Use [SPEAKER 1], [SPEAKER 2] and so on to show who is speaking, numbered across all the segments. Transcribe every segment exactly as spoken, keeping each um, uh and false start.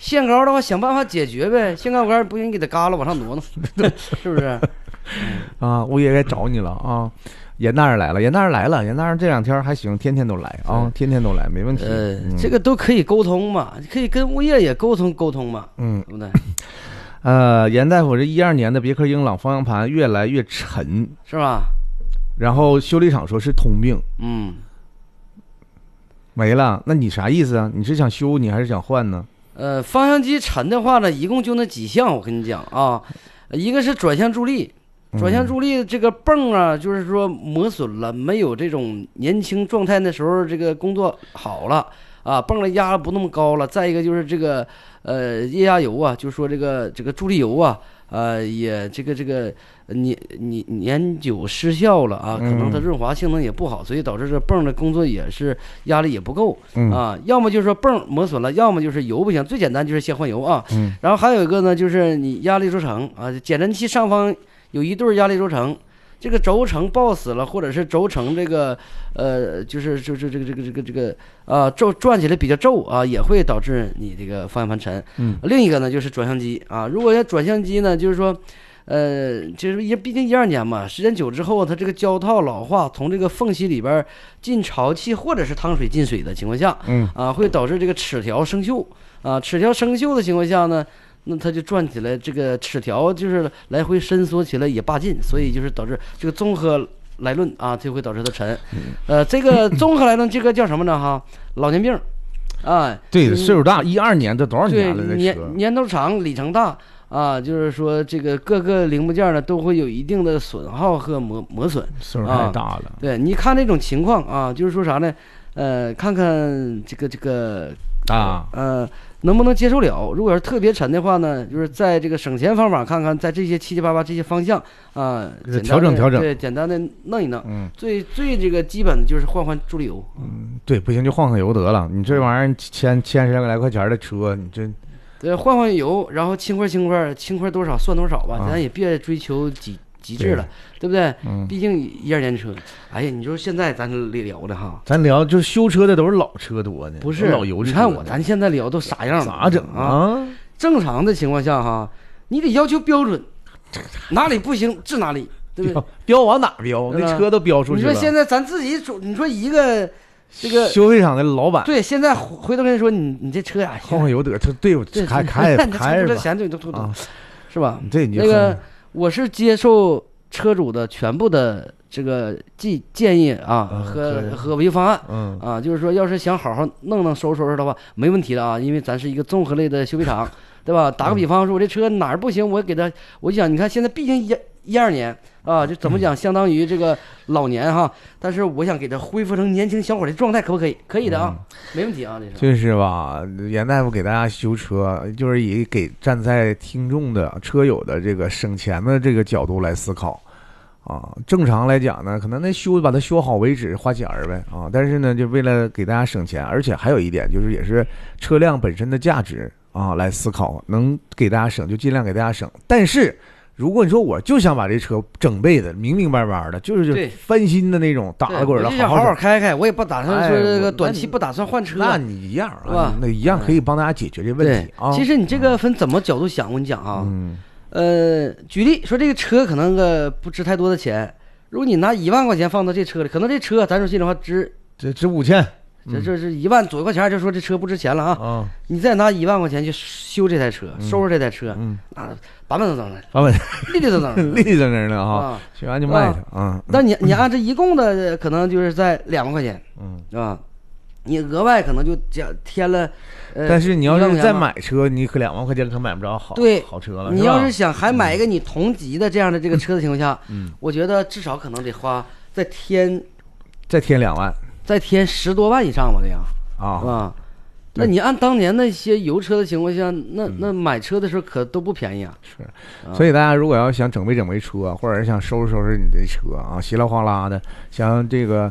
[SPEAKER 1] 限高的话，想办法解决呗。限高杆不行，你给它嘎了往上挪挪，是不是？
[SPEAKER 2] 啊，我也该找你了啊！严大人来了，严大人来了，严大人这两天还行，天天都来啊，天天都来，没问题。
[SPEAKER 1] 呃，
[SPEAKER 2] 嗯、
[SPEAKER 1] 这个都可以沟通嘛，可以跟物业也沟通沟通嘛，
[SPEAKER 2] 嗯，
[SPEAKER 1] 对不对？
[SPEAKER 2] 呃，严大夫，这一二年的别克英朗方向盘越来越沉，
[SPEAKER 1] 是吧？
[SPEAKER 2] 然后修理厂说是通病，
[SPEAKER 1] 嗯，
[SPEAKER 2] 没了。那你啥意思啊？你是想修，你还是想换呢？
[SPEAKER 1] 呃，方向机沉的话呢，一共就那几项，我跟你讲啊，一个是转向助力。转向助力这个泵啊，就是说磨损了，没有这种年轻状态那时候这个工作好了啊，泵的压不那么高了。再一个就是这个呃液压油啊，就是说这个这个助力油啊，呃也这个这个年年年久失效了啊，可能它润滑性能也不好，所以导致这泵的工作也是压力也不够啊。要么就是说泵磨损了，要么就是油不行。最简单就是先换油啊。然后还有一个呢，就是你压力轴承啊，减震器上方有一对压力轴承，这个轴承爆死了，或者是轴承这个呃，就是就是这个这个这个这个啊皱转起来比较皱啊，也会导致你这个方向盘沉。
[SPEAKER 2] 嗯，
[SPEAKER 1] 另一个呢就是转向机啊，如果要转向机呢，就是说，呃，就是也毕竟一二年嘛，时间久之后，它这个胶套老化，从这个缝隙里边进潮气或者是汤水进水的情况下，
[SPEAKER 2] 嗯
[SPEAKER 1] 啊，会导致这个齿条生锈啊，齿条生锈的情况下呢。那它就转起来，这个齿条就是来回伸缩起来也罢劲，所以就是导致这个综合来论啊，就会导致它沉。呃，这个综合来论，这个叫什么呢？哈，老年病，啊，
[SPEAKER 2] 对，岁数大，一二年这多少年了？
[SPEAKER 1] 对，年年头长，里程大啊，就是说这个各个零部件呢都会有一定的损耗和磨磨损，
[SPEAKER 2] 岁数太大了。
[SPEAKER 1] 啊、对，你看这种情况啊，就是说啥呢？呃，看看这个这个
[SPEAKER 2] 啊，
[SPEAKER 1] 呃。能不能接受了？如果是特别沉的话呢，就是在这个省钱方法看看，在这些七七八八这些方向啊，
[SPEAKER 2] 调整调整，
[SPEAKER 1] 对，简单的弄一弄。嗯，最最这个基本的就是换换助力油。
[SPEAKER 2] 嗯，对，不行就换换油得了。你这玩意儿千千十来块钱的车，你这
[SPEAKER 1] 对换换油，然后轻快轻快轻快多少算多少吧，啊、咱也别追求极极致了， 对, 对不对？嗯，毕竟一二年车，哎呀，你说现在咱聊的哈，
[SPEAKER 2] 咱聊就是修车的都是老车多呢，
[SPEAKER 1] 不是
[SPEAKER 2] 老油车。
[SPEAKER 1] 你看我咱现在聊都啥样了？
[SPEAKER 2] 咋整啊？
[SPEAKER 1] 正常的情况下哈，你得要求标准，哪里不行治哪里，对不对？
[SPEAKER 2] 标往哪标？那车都标出去了。
[SPEAKER 1] 你说现在咱自己主，你说一个这个
[SPEAKER 2] 修配厂的老板，
[SPEAKER 1] 对，现在回头跟人说你你这车呀，
[SPEAKER 2] 换换油得，他对我开开开
[SPEAKER 1] 这钱就都吐吐，是吧？
[SPEAKER 2] 这你
[SPEAKER 1] 那个我是接受车主的全部的这个建建议啊，
[SPEAKER 2] 嗯、
[SPEAKER 1] 和和维修方案，
[SPEAKER 2] 嗯
[SPEAKER 1] 啊，就是说要是想好好弄弄收拾收拾的话，没问题的啊，因为咱是一个综合类的修配厂，对吧？打个比方说，我这车哪儿不行，我给他，我就想，你看现在毕竟一一二年啊，就怎么讲，相当于这个老年哈，但是我想给他恢复成年轻小伙的状态，可不可以？可以的啊，嗯、没问题啊，这
[SPEAKER 2] 是。就是吧，严大夫给大家修车，就是以给站在听众的车友的这个省钱的这个角度来思考。啊，正常来讲呢，可能那修把它修好为止，花钱儿呗啊。但是呢，就为了给大家省钱，而且还有一点就是，也是车辆本身的价值啊来思考，能给大家省就尽量给大家省。但是如果你说我就想把这车整备的明明白白的，就是翻新的那种，打了滚的，
[SPEAKER 1] 好好好开开，我也不打算说这个短期不打算换车，
[SPEAKER 2] 那你一样啊，那一样可以帮大家解决这问题啊。
[SPEAKER 1] 其实你这个分怎么角度想，我跟你讲啊。嗯呃，举例说，这个车可能个不值太多的钱，如果你拿一万块钱放到这车里，可能这车咱说心里话值
[SPEAKER 2] 这值五千，
[SPEAKER 1] 这这是一万左右块钱，就说这车不值钱了啊。嗯、你再拿一万块钱去修这台车，嗯、收拾这台车，嗯，啊，板板正正的，
[SPEAKER 2] 板板
[SPEAKER 1] 立立正正的，
[SPEAKER 2] 立立正正的啊，修完就卖它啊。
[SPEAKER 1] 但你你按这一共的可能就是在两万块钱，嗯，是吧？你额外可能就加添了，呃，
[SPEAKER 2] 但是你要是再买车，你可两万块钱可买不着好
[SPEAKER 1] 对
[SPEAKER 2] 好车了。
[SPEAKER 1] 你要是想还买一个你同级的这样的这个车的情况下，
[SPEAKER 2] 嗯，
[SPEAKER 1] 我觉得至少可能得花再添，
[SPEAKER 2] 再添两万，
[SPEAKER 1] 再添十多万以上吧，这样
[SPEAKER 2] 啊
[SPEAKER 1] 啊。那你按当年那些油车的情况下，那那买车的时候可都不便宜啊。
[SPEAKER 2] 是，所以大家如果要想整备整备车，或者是想收拾收拾你的车啊，稀里哗啦的，想这个。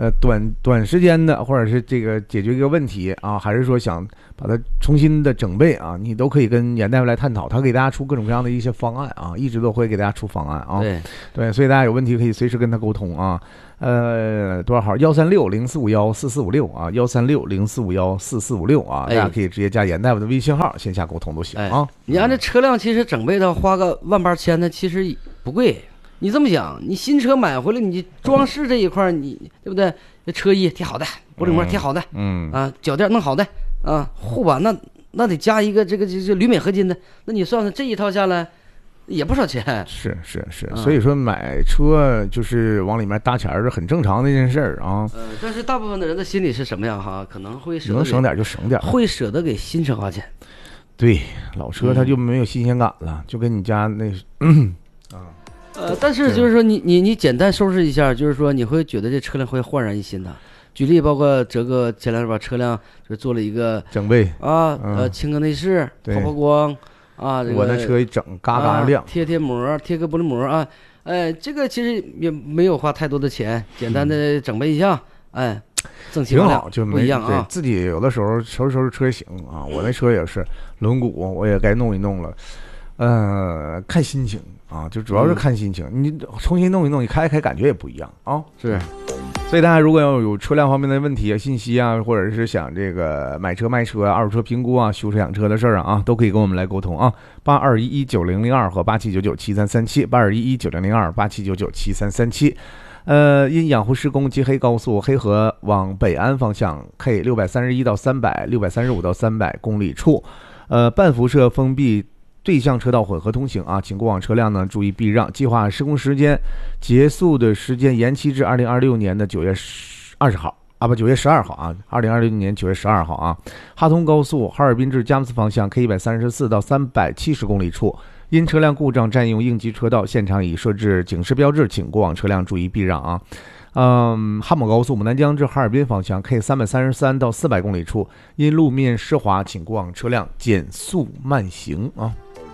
[SPEAKER 2] 呃短短时间的，或者是这个解决一个问题啊，还是说想把它重新的整备啊，你都可以跟严大夫来探讨，他给大家出各种各样的一些方案啊，一直都会给大家出方案啊。
[SPEAKER 1] 对
[SPEAKER 2] 对，所以大家有问题可以随时跟他沟通啊。呃，多少号？幺三六零四五幺四四五六啊，幺三六零四五幺四四五六啊，大家可以直接加严大夫的微信号，线下沟通都行啊。
[SPEAKER 1] 你按这车辆其实整备的花个万八千的，其实不贵。你这么想，你新车买回来，你装饰这一块，你对不对？车衣贴好的，玻璃膜贴好的，
[SPEAKER 2] 嗯
[SPEAKER 1] 啊，脚垫弄好的啊，护板那那得加一个这个这这铝镁合金的，那你算算这一套下来。也不少钱，
[SPEAKER 2] 是是是，所以说买车就是往里面搭钱是很正常的一件事儿啊。
[SPEAKER 1] 呃，但是大部分的人的心理是什么样哈？可能会舍得
[SPEAKER 2] 能省点就省点，
[SPEAKER 1] 会舍得给新车花钱。
[SPEAKER 2] 对，老车它就没有新鲜感了，嗯、就跟你家那嗯
[SPEAKER 1] 啊呃，但是就是说你你你简单收拾一下，就是说你会觉得这车辆会焕然一新的。举例，包括哲哥前两天把车辆就做了一个
[SPEAKER 2] 整备
[SPEAKER 1] 啊，
[SPEAKER 2] 嗯、
[SPEAKER 1] 呃，轻钢内饰，抛抛光。啊，这个、
[SPEAKER 2] 我那车一整嘎嘎亮，
[SPEAKER 1] 啊、贴贴膜，贴个玻璃膜啊，哎，这个其实也没有花太多的钱，简单的整备一下，嗯、哎，正气
[SPEAKER 2] 挺好，就
[SPEAKER 1] 不一样啊。
[SPEAKER 2] 自己有的时候收拾收拾车型啊，我那车也是轮毂，我也该弄一弄了，呃，看心情啊，就主要是看心情，嗯、你重新弄一弄，你开一开感觉也不一样啊，
[SPEAKER 1] 是。
[SPEAKER 2] 所以大家如果要有车辆方面的问题啊、信息啊，或者是想这个买车卖车啊、二手车评估啊、修车养车的事儿啊，都可以跟我们来沟通啊。八二一一九零零二和八七九九七三三七，八二一一九零零二八七九九七三三七。呃，因养护施工，京黑高速黑河往北安方向 K 六百三十一到三百、六百三十五到三百公里处，呃，半辐射封闭。对向车道混合通行啊，请过往车辆呢注意避让。计划施工时间结束的时间延期至二零二六年的九月二十号啊，不九月十二号啊，二零二六年九月十二号啊。哈通高速哈尔滨至佳木斯方向 K 一百三十四到三百七十公里处，因车辆故障占用应急车道，现场已设置警示标志，请过往车辆注意避让啊。嗯，汉姆高速牡丹江至哈尔滨方向 K 三百三十三到四百公里处，因路面湿滑，请过往车辆减速慢行啊。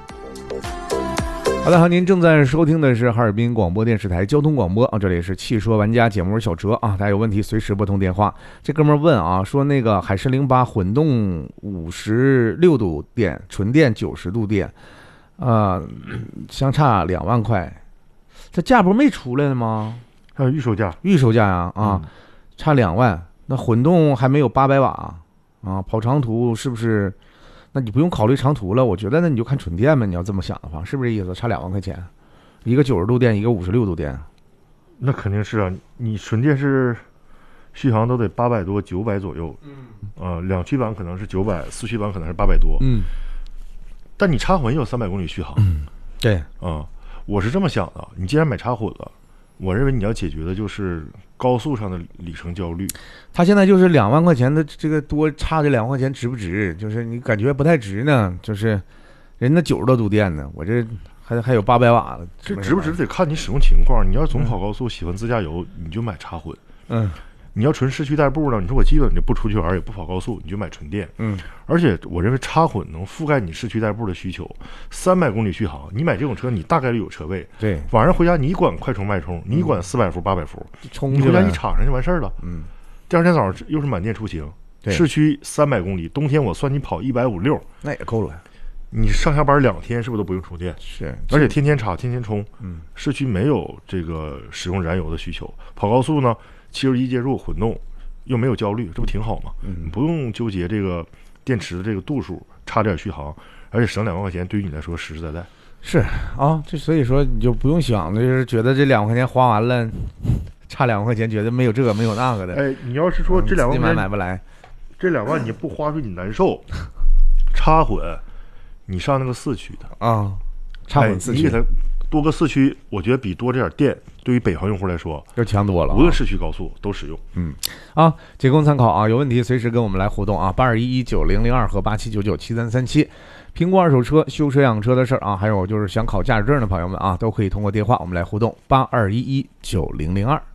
[SPEAKER 2] 好的，好，您正在收听的是哈尔滨广播电视台交通广播啊，这里是汽说玩家节目小哲啊，大家有问题随时拨通电话。这哥们儿问啊，说那个海狮零八混动五十六度电，纯电九十度电，呃，相差两万块，这价不是没出来的吗？
[SPEAKER 3] 还有预售价，
[SPEAKER 2] 预售价呀 啊, 啊、嗯，差两万，那混动还没有八百瓦啊，跑长途是不是？那你不用考虑长途了，我觉得那你就看纯电吧。你要这么想的话，是不是这意思？差两万块钱，一个九十度电，一个五十六度电，
[SPEAKER 3] 那肯定是啊。你纯电是续航都得八百多、九百左右，嗯，呃，两驱版可能是九百，四驱版可能是八百多，嗯。但你插混也有三百公里续航，
[SPEAKER 2] 嗯，对，
[SPEAKER 3] 啊、嗯，我是这么想的。你既然买插混了，我认为你要解决的就是高速上的里程焦虑。
[SPEAKER 2] 他现在就是两万块钱的这个多差这两万块钱值不值？就是你感觉不太值呢，就是人家九十多度电呢，我这还还有八百瓦了，
[SPEAKER 3] 这值不值得看你使用情况。你要总跑高速，喜欢自驾游，你就买插混。嗯。你要纯市区代步呢，你说我基本就不出去玩，也不跑高速，你就买纯电。嗯，而且我认为插混能覆盖你市区代步的需求。三百公里续航，你买这种车，你大概率有车位。
[SPEAKER 2] 对，
[SPEAKER 3] 晚上回家你管快充慢充，你管四百伏、八百伏，你回家一插上就完事儿了。嗯，第二天早上又是满电出行，市区三百公里，冬天我算你跑一百五六，
[SPEAKER 2] 那也够了。
[SPEAKER 3] 你上下班两天是不是都不用充电？
[SPEAKER 2] 是，
[SPEAKER 3] 而且天天插，天天充。嗯，市区没有这个使用燃油的需求，跑高速呢？七十一接入混动，又没有焦虑，这不挺好吗？嗯，不用纠结这个电池的这个度数，差点续航，而且省两万块钱，对于你来说实实在在。
[SPEAKER 2] 是啊，这所以说你就不用想，就是觉得这两万块钱花完了，差两万块钱，觉得没有这个没有那个的。
[SPEAKER 3] 哎，你要是说这两万块钱、
[SPEAKER 2] 嗯、买买不来，
[SPEAKER 3] 这两万你不花出你难受。插混，你上那个四驱的
[SPEAKER 2] 啊，插混四驱，
[SPEAKER 3] 哎、你给它多个四驱，我觉得比多这点电，对于北方用户来说
[SPEAKER 2] 要强多了、啊。
[SPEAKER 3] 无论市区高速都使用。
[SPEAKER 2] 嗯，啊，仅供参考啊，有问题随时跟我们来互动啊，八二一一九零零二和八七九九七三三七。评估二手车、修车养车的事儿啊，还有就是想考驾驶证的朋友们啊，都可以通过电话我们来互动，八二一一九零零二。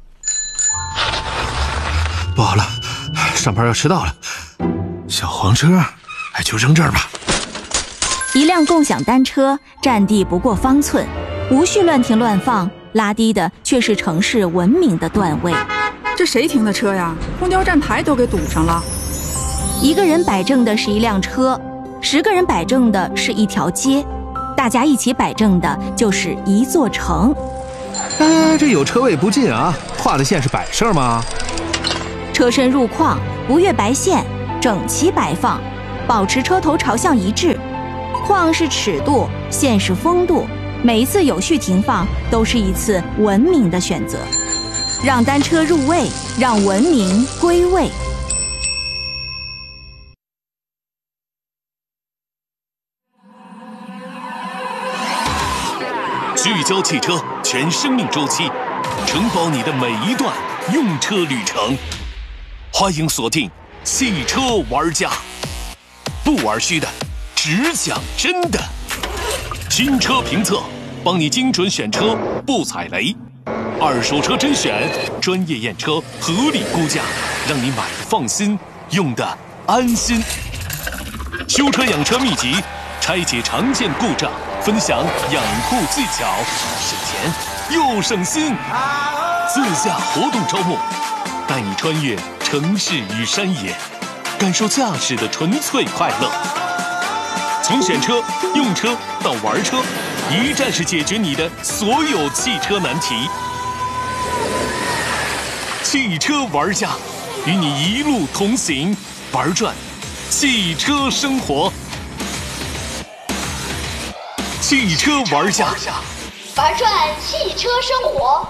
[SPEAKER 4] 不好了，上班要迟到了，小黄车，哎，就扔这儿吧。
[SPEAKER 5] 一辆共享单车，占地不过方寸，无序乱停乱放，拉低的却是城市文明的段位。
[SPEAKER 4] 这
[SPEAKER 6] 这谁停的车呀？公交站牌都给堵上了。
[SPEAKER 5] 一个人摆正的是一辆车，十个人摆正的是一条街，大家一起摆正的就是一座城。
[SPEAKER 7] 哎，这有车位不进啊，画的线是摆设吗？
[SPEAKER 5] 车身入框，不越白线，整齐摆放，保持车头朝向一致。框是尺度，线是风度，每一次有序停放都是一次文明的选择。让单车入位，让文明归位。
[SPEAKER 8] 聚焦汽车全生命周期，承包你的每一段用车旅程。欢迎锁定汽车玩家，不玩虚的，只讲真的。新车评测，帮你精准选车，不踩雷。二手车甄选，专业验车，合理估价，让你买的放心，用的安心。修车养车秘籍，拆解常见故障，分享养护技巧，省钱又省心。自驾活动招募，带你穿越城市与山野，感受驾驶的纯粹快乐。从选车、用车到玩车，一站式解决你的所有汽车难题。汽车玩家，与你一路同行，玩转汽车生活。汽车玩家，
[SPEAKER 9] 玩转汽车生活。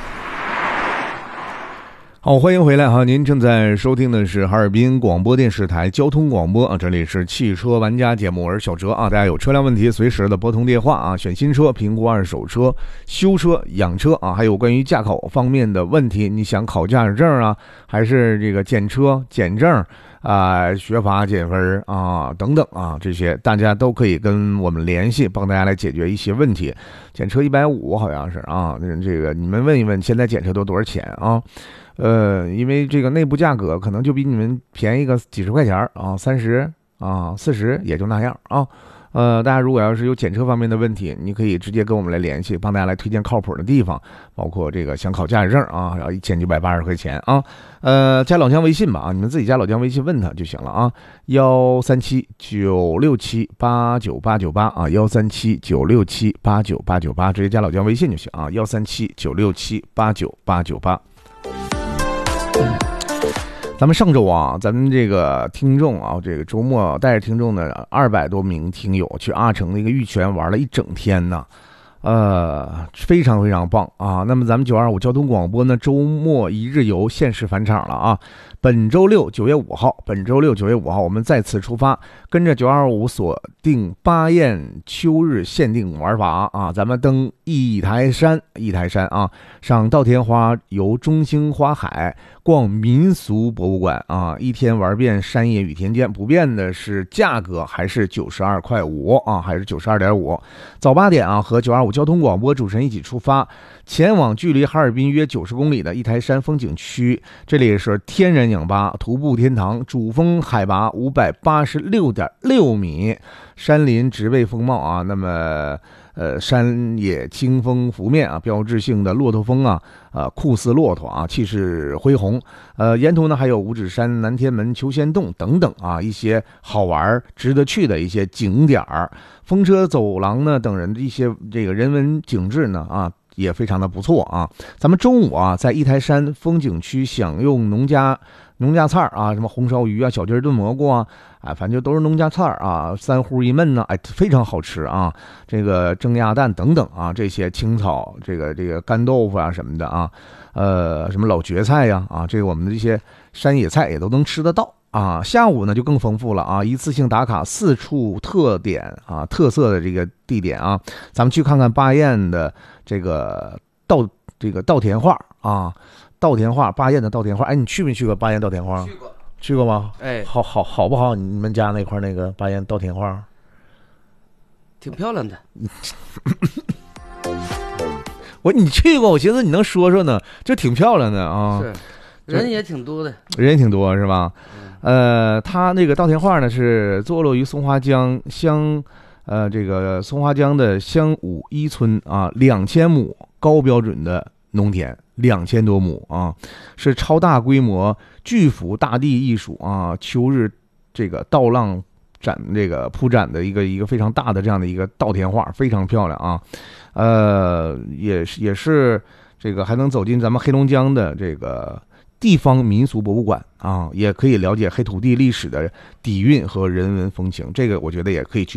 [SPEAKER 2] 好，欢迎回来哈！您正在收听的是哈尔滨广播电视台交通广播啊，这里是汽车玩家节目，我是小哲啊。大家有车辆问题，随时的拨通电话啊，选新车、评估二手车、修车、养车啊，还有关于驾考方面的问题，你想考驾驶证啊，还是这个检车、检证啊、学法减分啊等等啊，这些大家都可以跟我们联系，帮大家来解决一些问题。检车一百五好像是啊，这个你们问一问，现在检车都多少钱啊？呃，因为这个内部价格可能就比你们便宜个几十块钱啊，三十啊，四十也就那样啊。呃，大家如果要是有检车方面的问题，你可以直接跟我们来联系，帮大家来推荐靠谱的地方，包括这个想考驾驶证啊，然后一千九百八十块钱啊。呃，加老姜微信吧啊，你们自己加老姜微信问他就行了啊。幺三七九六七八九八九八啊，幺三七九六七八九八九八，直接加老姜微信就行啊。幺三七九六七八九八九八。咱们上周啊，咱们这个听众啊，这个周末带着听众的二百多名听友去阿城那个玉泉玩了一整天呢，呃，非常非常棒啊。那么咱们九二五交通广播呢，周末一日游限时返场了啊。本周六九月五号，本周六九月五号，我们再次出发，跟着九二五锁定巴彦秋日限定玩法啊，咱们登一台山，一台山啊，上稻田花，游中兴花海，逛民俗博物馆啊，一天玩遍山野与田间。不变的是价格还是九十二块五啊，还是九十二点五。早八点啊，和九二五交通广播主持人一起出发，前往距离哈尔滨约九十公里的一台山风景区，这里是天然氧吧徒步天堂，主峰海拔五百八十六点六米，山林植被风貌啊，那么呃山野清风拂面啊，标志性的骆驼峰啊，呃酷似骆驼啊，气势恢宏。呃沿途呢还有五指山、南天门、求仙洞等等啊，一些好玩值得去的一些景点儿。风车走廊呢等人的一些这个人文景致呢啊，也非常的不错啊。咱们中午啊，在一台山风景区享用农家农家菜啊，什么红烧鱼啊、小鸡炖蘑菇啊，啊，反正就都是农家菜啊，三呼一焖呢，哎，非常好吃啊。这个蒸鸭蛋等等啊，这些青草，这个这个干豆腐啊什么的啊，呃，什么老蕨菜呀 啊, 啊，这个我们的这些山野菜也都能吃得到。啊，下午呢就更丰富了啊！一次性打卡四处特点啊，特色的这个地点啊，咱们去看看巴彦的这个稻这个稻田画啊，稻田画巴彦的稻田画。哎，你去没去过巴彦稻田画？
[SPEAKER 1] 去过，
[SPEAKER 2] 去过吗？
[SPEAKER 1] 哎，
[SPEAKER 2] 好好好不好？你们家那块那个巴彦稻田画，
[SPEAKER 1] 挺漂亮的。
[SPEAKER 2] 我你去过，我寻思你能说说呢，就挺漂亮的啊。
[SPEAKER 1] 是，人也挺多的，
[SPEAKER 2] 人也挺多是吧？呃，它那个稻田画呢是坐落于松花江乡，呃，这个松花江的乡武一村啊，两千亩高标准的农田， 两千多亩啊，是超大规模巨幅大地艺术啊，秋日这个稻浪展这个铺展的一个一个非常大的这样的一个稻田画，非常漂亮啊。呃，也是也是这个还能走进咱们黑龙江的这个地方民俗博物馆啊，也可以了解黑土地历史的底蕴和人文风情，这个我觉得也可以去